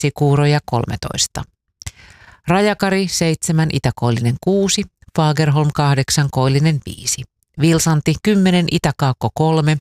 Vesikuuroja 13. Rajakari 7, Itäkoillinen 6, Fagerholm 8, Koillinen 5. Vilsanti 10, Itäkaakko 3,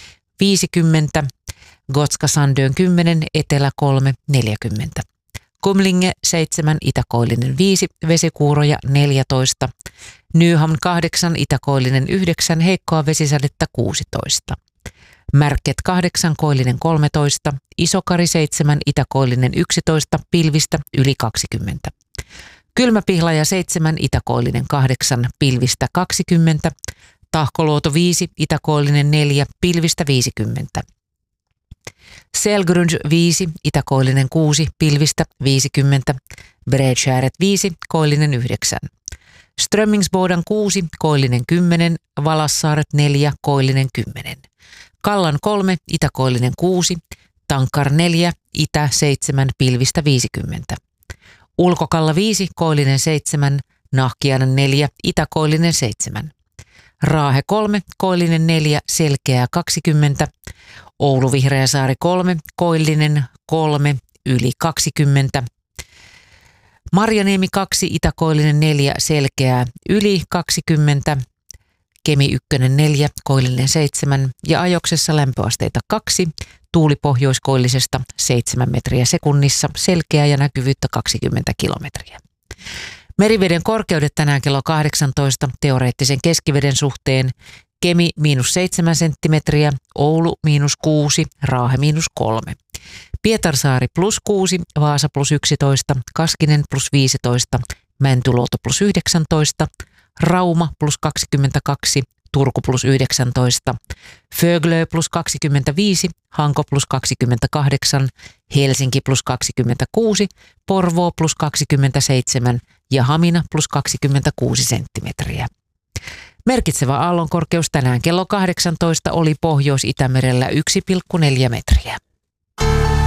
50, Gotska Sandön 10, Etelä 3, 40. Kumlinge 7, Itäkoillinen 5, Vesikuuroja 14. Nyhamn 8, Itäkoillinen 9, heikkoa vesisadetta 16. Märket 8, Koillinen 13, Isokari 7, Itäkoillinen 11, pilvistä yli 20. Kylmäpihlaja 7, Itäkoillinen 8, pilvistä 20. Tahkoluoto 5, Itäkoillinen 4, pilvistä 50. Selgrund 5, Itäkoillinen 6, pilvistä 50. Bredskäret 5, Koillinen 9. Strömmingsbodan 6, Koillinen 10, Valassaaret 4, Koillinen 10. Kallan 3, Itäkoillinen 6, Tankar 4, Itä 7, pilvistä 50. Ulkokalla 5, Koillinen 7, Nahkiainen 4, Itäkoillinen 7. Raahe 3, Koillinen 4, Selkeää 20. Oulu Vihreäsaari 3, Koillinen 3, yli 20. Marjaniemi 2, Itäkoillinen 4, Selkeää yli 20. Kemi 1, 4, Koillinen 7 ja Ajoksessa lämpöasteita 2, tuuli pohjoiskoillisesta 7 metriä sekunnissa, selkeää ja näkyvyyttä 20 kilometriä. Meriveden korkeudet tänään kello 18 teoreettisen keskiveden suhteen: Kemi -7 senttimetriä, Oulu -6, Raahe -3. Pietarsaari +6, Vaasa +11, Kaskinen +15, Mäntyluoto +19, Rauma +22, Turku +19, Föglö +25, Hanko +28, Helsinki +26, Porvoo +27 ja Hamina +26 senttimetriä. Merkitsevä aallonkorkeus tänään kello 18 oli Pohjois-Itämerellä 1,4 metriä.